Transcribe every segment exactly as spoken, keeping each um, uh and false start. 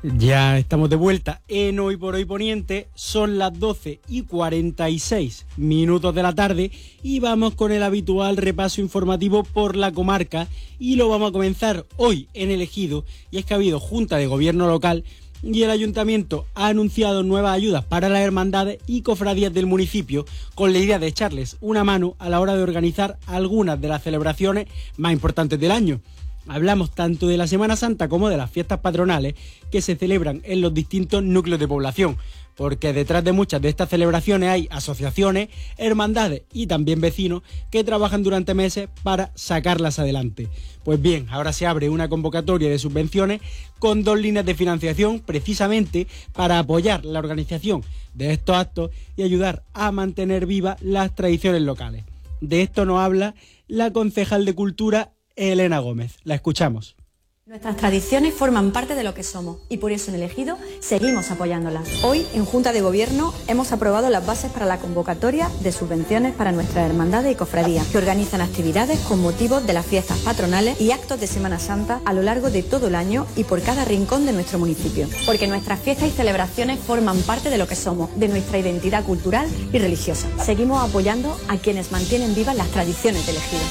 Ya estamos de vuelta en Hoy por Hoy Poniente, son las doce y cuarenta y seis minutos de la tarde y vamos con el habitual repaso informativo por la comarca y lo vamos a comenzar hoy en el Ejido, y es que ha habido Junta de Gobierno local y el Ayuntamiento ha anunciado nuevas ayudas para las hermandades y cofradías del municipio con la idea de echarles una mano a la hora de organizar algunas de las celebraciones más importantes del año. Hablamos tanto de la Semana Santa como de las fiestas patronales que se celebran en los distintos núcleos de población, porque detrás de muchas de estas celebraciones hay asociaciones, hermandades y también vecinos que trabajan durante meses para sacarlas adelante. Pues bien, ahora se abre una convocatoria de subvenciones con dos líneas de financiación precisamente para apoyar la organización de estos actos y ayudar a mantener vivas las tradiciones locales. De esto nos habla la concejal de Cultura, Elena Gómez. La escuchamos. Nuestras tradiciones forman parte de lo que somos y por eso en el Ejido seguimos apoyándolas. Hoy en Junta de Gobierno hemos aprobado las bases para la convocatoria de subvenciones para nuestras hermandades y cofradías que organizan actividades con motivo de las fiestas patronales y actos de Semana Santa a lo largo de todo el año y por cada rincón de nuestro municipio. Porque nuestras fiestas y celebraciones forman parte de lo que somos, de nuestra identidad cultural y religiosa. Seguimos apoyando a quienes mantienen vivas las tradiciones del Ejido.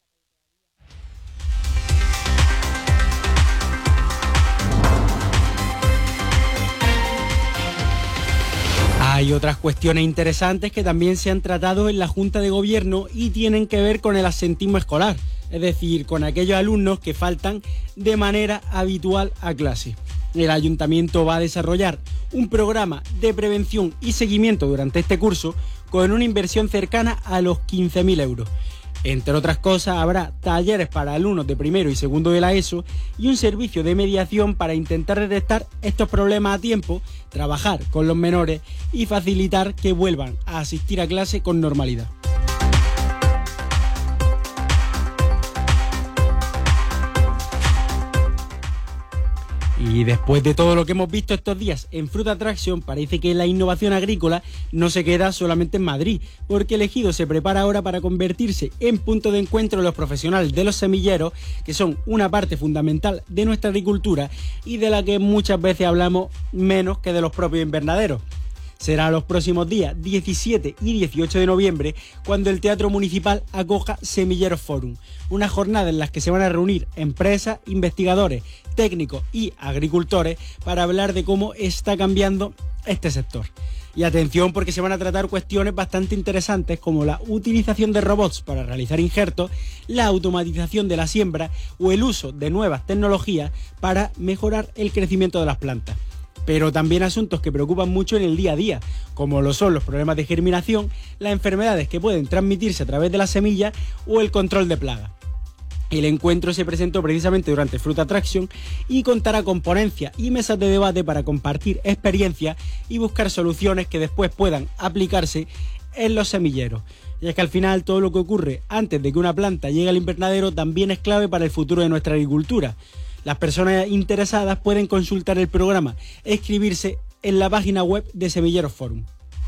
Hay otras cuestiones interesantes que también se han tratado en la Junta de Gobierno y tienen que ver con el absentismo escolar, es decir, con aquellos alumnos que faltan de manera habitual a clase. El Ayuntamiento va a desarrollar un programa de prevención y seguimiento durante este curso con una inversión cercana a los quince mil euros. Entre otras cosas, habrá talleres para alumnos de primero y segundo de la ESO y un servicio de mediación para intentar detectar estos problemas a tiempo, trabajar con los menores y facilitar que vuelvan a asistir a clase con normalidad. Y después de todo lo que hemos visto estos días en Fruit Attraction, parece que la innovación agrícola no se queda solamente en Madrid, porque el Ejido se prepara ahora para convertirse en punto de encuentro de los profesionales de los semilleros, que son una parte fundamental de nuestra agricultura y de la que muchas veces hablamos menos que de los propios invernaderos. Será los próximos días diecisiete y dieciocho de noviembre cuando el Teatro Municipal acoja Semilleros Forum, una jornada en la que se van a reunir empresas, investigadores, técnicos y agricultores para hablar de cómo está cambiando este sector. Y atención, porque se van a tratar cuestiones bastante interesantes como la utilización de robots para realizar injertos, la automatización de la siembra o el uso de nuevas tecnologías para mejorar el crecimiento de las plantas. Pero también asuntos que preocupan mucho en el día a día, como lo son los problemas de germinación, las enfermedades que pueden transmitirse a través de las semillas o el control de plagas. El encuentro se presentó precisamente durante Fruit Attraction y contará con ponencias y mesas de debate para compartir experiencias y buscar soluciones que después puedan aplicarse en los semilleros. Y es que al final todo lo que ocurre antes de que una planta llegue al invernadero también es clave para el futuro de nuestra agricultura. Las personas interesadas pueden consultar el programa e inscribirse en la página web de Semilleros Forum.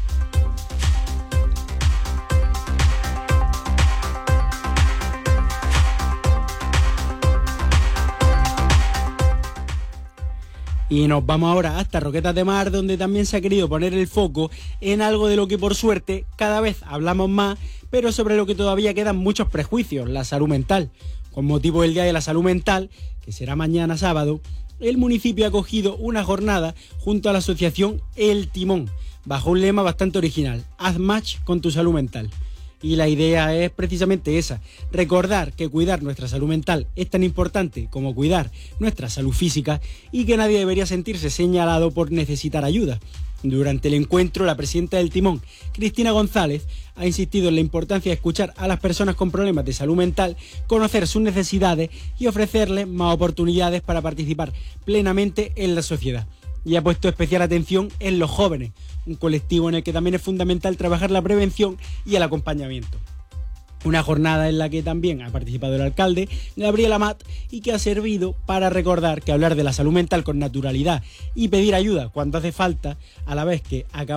Y nos vamos ahora hasta Roquetas de Mar, donde también se ha querido poner el foco en algo de lo que por suerte cada vez hablamos más, pero sobre lo que todavía quedan muchos prejuicios, la salud mental. Con motivo del Día de la Salud Mental, que será mañana sábado, el municipio ha acogido una jornada junto a la asociación El Timón, bajo un lema bastante original: haz match con tu salud mental. Y la idea es precisamente esa, recordar que cuidar nuestra salud mental es tan importante como cuidar nuestra salud física y que nadie debería sentirse señalado por necesitar ayuda. Durante el encuentro, la presidenta del Timón, Cristina González, ha insistido en la importancia de escuchar a las personas con problemas de salud mental, conocer sus necesidades y ofrecerles más oportunidades para participar plenamente en la sociedad. Y ha puesto especial atención en los jóvenes, un colectivo en el que también es fundamental trabajar la prevención y el acompañamiento. Una jornada en la que también ha participado el alcalde, Gabriel Amat, y que ha servido para recordar que hablar de la salud mental con naturalidad y pedir ayuda cuando hace falta, a la vez que acabar